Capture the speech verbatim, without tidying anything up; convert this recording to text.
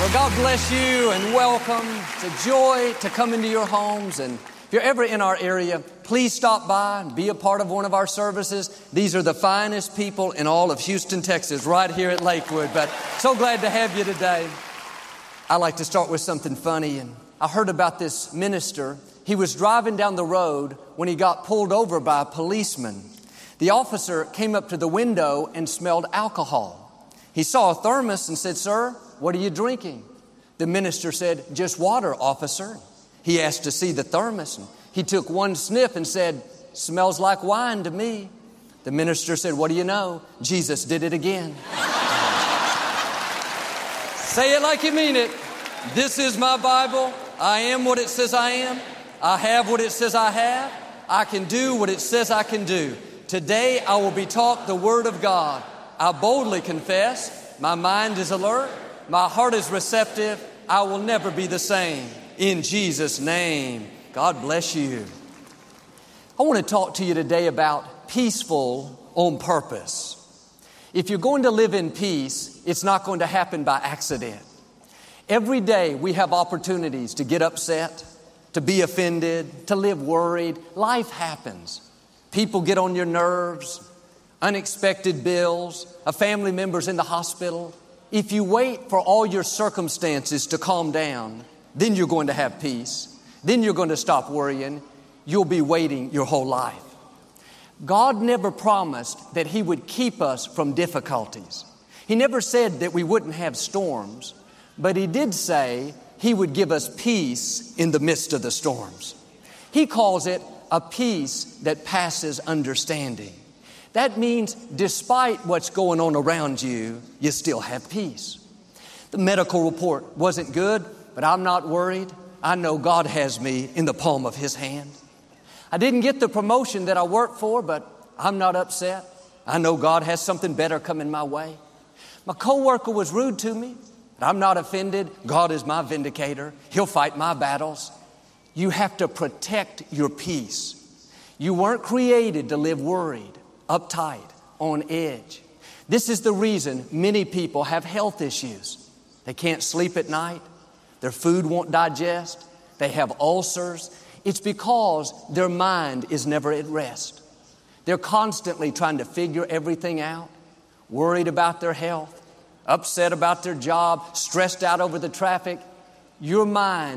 Well, God bless you and welcome. It's a joy to come into your homes. And if you're ever in our area, please stop by and be a part of one of our services. These are the finest people in all of Houston, Texas, right here at Lakewood. But so glad to have you today. I like to start with something funny. And I heard about this minister. He was driving down the road when he got pulled over by a policeman. The officer came up to the window and smelled alcohol. He saw a thermos and said, "Sir, what are you drinking?" The minister said, "Just water, officer." He asked to see the thermos, and he took one sniff and said, "Smells like wine to me." The minister said, "What do you know? Jesus did it again." Say it like you mean it. This is my Bible. I am what it says I am. I have what it says I have. I can do what it says I can do. Today I will be taught the Word of God. I boldly confess, my mind is alert, my heart is receptive, I will never be the same. In Jesus' name, God bless you. I want to talk to you today about peaceful on purpose. If you're going to live in peace, it's not going to happen by accident. Every day we have opportunities to get upset, to be offended, to live worried. Life happens. People get on your nerves. Unexpected bills, a family member's in the hospital. If you wait for all your circumstances to calm down, then you're going to have peace. Then you're going to stop worrying. You'll be waiting your whole life. God never promised that He would keep us from difficulties. He never said that we wouldn't have storms, but He did say He would give us peace in the midst of the storms. He calls it a peace that passes understanding. That means despite what's going on around you, you still have peace. The medical report wasn't good, but I'm not worried. I know God has me in the palm of His hand. I didn't get the promotion that I worked for, but I'm not upset. I know God has something better coming my way. My coworker was rude to me, but I'm not offended. God is my vindicator. He'll fight my battles. You have to protect your peace. You weren't created to live worried, uptight, on edge. This is the reason many people have health issues. They can't sleep at night. Their food won't digest. They have ulcers. It's because their mind is never at rest. They're constantly trying to figure everything out, worried about their health, upset about their job, stressed out over the traffic. Your mind